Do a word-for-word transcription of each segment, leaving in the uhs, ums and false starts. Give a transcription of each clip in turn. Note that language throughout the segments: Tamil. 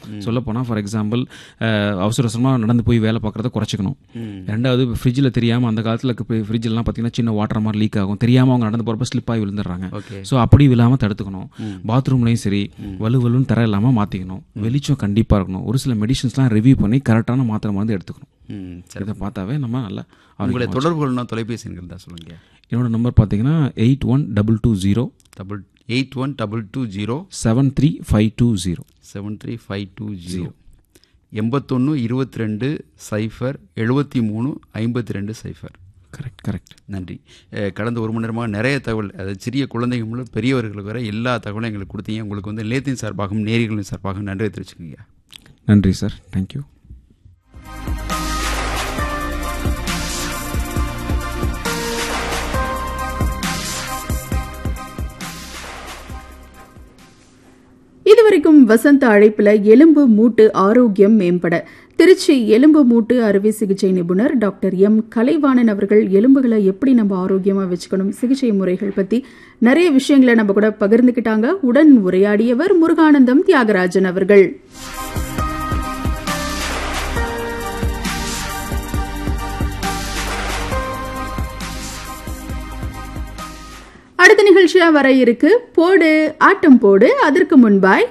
சொல்லப்போனால் ஃபார் எக்ஸாம்பிள் அவசர அவசரமாக நடந்து போய் வேலை பார்க்குறத குறைச்சிக்கணும். ரெண்டாவது ஃப்ரிட்ஜில் தெரியாமல் அந்த காலத்தில் ஃப்ரிட்ஜெலாம் பார்த்தீங்கன்னா சின்ன வாட்டர் மாதிரி லீக் ஆகும், தெரியாமல் அவங்க நடந்து போகிறப்ப ஸ்லிப் ஆகி விழுந்துடுறாங்க. ஸோ அப்படி விழாமல் தடுத்துக்கணும். பாத்ரூம்லையும் சரி வலு வலுன்னு தர இல்லாமல் மாற்றிக்கணும். வெளிச்சம் கண்டிப்பாக இருக்கணும். ஒரு சில மெடிசன்ஸ்லாம் ரிவ்யூ பண்ணி கரெக்டான மாத்திரை மருந்து எடுத்துக்கணும். இதை பார்த்தாவே நம்ம நல்லா உங்களை தொடர்பு கொள்ளணும். தொலைபேசி எண்கள் தான் சொல்லுங்கள். என்னோட நம்பர் பார்த்தீங்கன்னா eight one double two zero double eight one double two zero seven three five two zero seven three five two zero எண்பத்தொன்று இருபத்தி ரெண்டு சைஃபர் எழுபத்தி மூணு ஐம்பத்தி ரெண்டு சைஃபர். கரெக்ட் கரெக்ட் நன்றி. கடந்த ஒரு மணி நேரமாக நிறைய தகவல், அதாவது சிறிய குழந்தைகள் மூலம் பெரியவர்களுக்கு வர எல்லா தகவலும் எங்களுக்கு கொடுத்தீங்க. உங்களுக்கு வந்து நிலையத்தின் சார்பாகவும் நேயர்களின் சார்பாகவும் நன்றி தெரிவிச்சுக்கோங்க. நன்றி சார். தேங்க்யூ. இதுவரைக்கும் வசந்த அழைப்புல எலும்பு மூட்டு ஆரோக்கியம் மேம்பட திருச்சி எலும்பு மூட்டு அறுவை சிகிச்சை நிபுணர் டாக்டர் எம் கலைவாணன் அவர்கள் எலும்புகளை எப்படி நம்ம ஆரோக்கியமா வச்சுக்கணும், சிகிச்சை முறைகள் பத்தி நிறைய விஷயங்களை நம்ம கூட பகிர்ந்துக்கிட்டாங்க. உடன் உரையாடியவர் முருகானந்தம் தியாகராஜன் அவர்கள். அடுத்த நிகழ்ச்சியா வர இருக்கு போடு ஆட்டம் போடு. அதற்கு முன்பாய்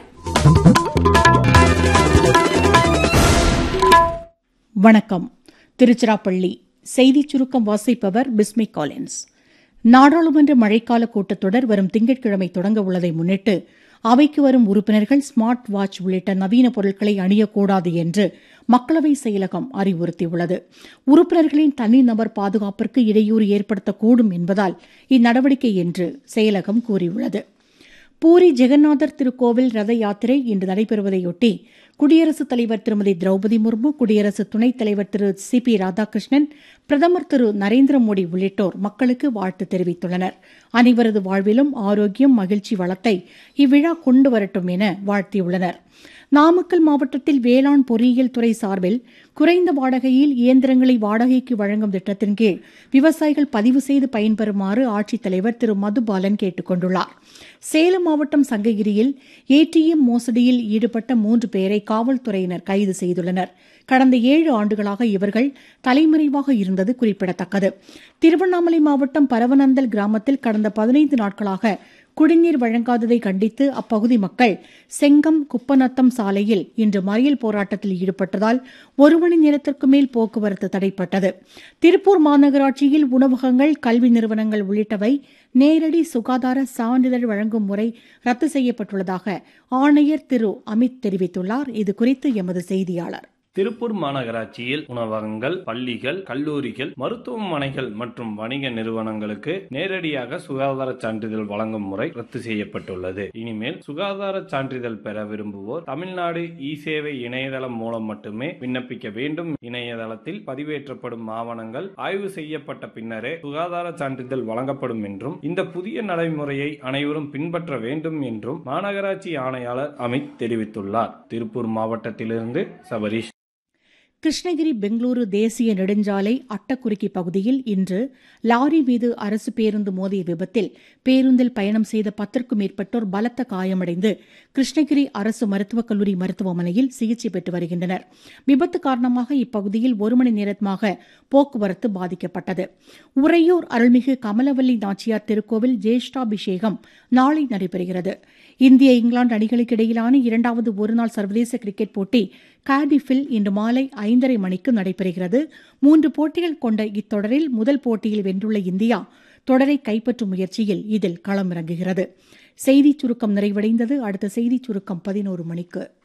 வணக்கம். திருச்சிராப்பள்ளி செய்திச் சுருக்கம் வாசிப்பவர் பிஸ்மி காலின்ஸ். நாடாளுமன்ற மழைக்கால கூட்டத்தொடர் வரும் திங்கட்கிழமை தொடங்க உள்ளதை முன்னிட்டு அவைக்கு வரும் உறுப்பினர்கள் ஸ்மார்ட் வாட்ச் உள்ளிட்ட நவீன பொருட்களை அணியக்கூடாது என்று மக்களவை செயலகம் அறிவுறுத்தியுள்ளது. உறுப்பினர்களின் தனிநபர் பாதுகாப்பிற்கு இடையூறு ஏற்படுத்தக்கூடும் என்பதால் இந்நடவடிக்கை என்று செயலகம் கூறியுள்ளது. பூரி ஜெகநாதர் திருக்கோவில் ரத யாத்திரை இன்று நடைபெறுவதையொட்டி குடியரசுத் தலைவர் திருமதி திரௌபதி முர்மு, குடியரசு துணைத் தலைவர் திரு சி பி ராதாகிருஷ்ணன், பிரதமர் திரு நரேந்திர மோடி உள்ளிட்டோர் மக்களுக்கு வாழ்த்து தெரிவித்துள்ளனர். அனைவரது வாழ்விலும் ஆரோக்கியம், மகிழ்ச்சி, வளத்தை இவ்விழா கொண்டு வரட்டும் என வாழ்த்தியுள்ளனர். நாமக்கல் மாவட்டத்தில் வேளாண் பொறியியல் துறை சார்பில் குறைந்த வாடகையில் இயந்திரங்களை வாடகைக்கு வழங்கும் திட்டத்தின் கீழ் விவசாயிகள் பதிவு செய்து பயன்பெறுமாறு ஆட்சித்தலைவர் திரு மதுபாலன் கேட்டுக் கொண்டுள்ளார். சேலம் மாவட்டம் சங்ககிரியில் ஏடிஎம் மோசடியில் ஈடுபட்ட மூன்று பேரை காவல்துறையினர் கைது செய்துள்ளனர். கடந்த ஏழு ஆண்டுகளாக இவர்கள் தலைமறைவாக இருந்தது குறிப்பிடத்தக்கது. திருவண்ணாமலை மாவட்டம் பரவனந்தல் கிராமத்தில் கடந்த பதினைந்து நாட்களாக குடிநீர் வழங்காததை கண்டித்து அப்பகுதி மக்கள் செங்கம் குப்பநத்தம் சாலையில் இன்று மறியல் போராட்டத்தில் ஈடுபட்டதால் ஒரு மணி நேரத்திற்கு மேல் போக்குவரத்து தடைப்பட்டது. திருப்பூர் மாநகராட்சியில் உணவகங்கள், கல்வி நிறுவனங்கள் உள்ளிட்டவை நேரடி சுகாதார சான்றிதழ் வழங்கும் முறை ரத்து செய்யப்பட்டுள்ளதாக ஆணையர் திரு அமித் தெரிவித்துள்ளார். இதுகுறித்து எமது செய்தியாளர். திருப்பூர் மாநகராட்சியில் உணவகங்கள், பள்ளிகள், கல்லூரிகள், மருத்துவமனைகள் மற்றும் வணிக நிறுவனங்களுக்கு நேரடியாக சுகாதார சான்றிதழ் வழங்கும் முறை ரத்து செய்யப்பட்டுள்ளது. இனிமேல் சுகாதார சான்றிதழ் பெற விரும்புவோர் தமிழ்நாடு இ சேவை இணையதளம் மூலம் மட்டுமே விண்ணப்பிக்க வேண்டும். இணையதளத்தில் பதிவேற்றப்படும் ஆவணங்கள் ஆய்வு செய்யப்பட்ட பின்னரே சுகாதார சான்றிதழ் வழங்கப்படும் என்றும் இந்த புதிய நடைமுறையை அனைவரும் பின்பற்ற வேண்டும் என்றும் மாநகராட்சி ஆணையாளர் அமித் தெரிவித்துள்ளார். திருப்பூர் மாவட்டத்திலிருந்து சபரீஷ். கிருஷ்ணகிரி பெங்களூரு தேசிய நெடுஞ்சாலை அட்டக்குறிக்கி பகுதியில் இன்று லாரி மீது அரசு பேருந்து மோதிய விபத்தில் பேருந்தில் பயணம் செய்த பத்திற்கும் மேற்பட்டோர் பலத்த காயமடைந்து கிருஷ்ணகிரி அரசு மருத்துவக் கல்லூரி மருத்துவமனையில் சிகிச்சை பெற்று வருகின்றனர். விபத்து காரணமாக இப்பகுதியில் ஒரு மணி நேரமாக போக்குவரத்து பாதிக்கப்பட்டது. உறையூர் அருள்மிகு கமலவல்லி நாச்சியார் திருக்கோவில் ஜேஷ்டாபிஷேகம் நாளை நடைபெறுகிறது. இந்திய இங்கிலாந்து அணிகளுக்கு இடையிலான இரண்டாவது ஒருநாள் சர்வதேச கிரிக்கெட் போட்டி கார்டிஃபில் இன்று மாலை ஐந்தரை மணிக்கு நடைபெறுகிறது. மூன்று போட்டிகள் கொண்ட இத்தொடரில் முதல் போட்டியில் வென்றுள்ள இந்தியா தொடரை கைப்பற்றும் முயற்சியில் இதில் களமிறங்குகிறது. செய்திச் சுருக்கம் நிறைவடைந்தது. அடுத்த செய்திச் சுருக்கம் பதினோரு மணிக்கு.